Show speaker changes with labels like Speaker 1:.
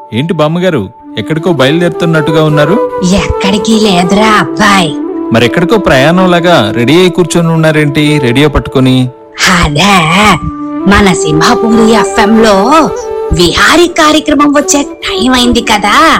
Speaker 1: ఏంటి బామ్మగారు, ఎక్కడికో బయలుదేరుతున్నట్టుగా ఉన్నారు?
Speaker 2: ఎక్కడికి లేదురా అబ్బాయి.
Speaker 1: మరెక్కడికో ప్రయాణంలాగా రెడీ అయి కూర్చొని ఉన్నారేంటి రేడియో పట్టుకుని?
Speaker 2: అదే, మన సింహాపూరి FM లో విహారీ కార్యక్రమం వచ్చే టైం అయింది కదా.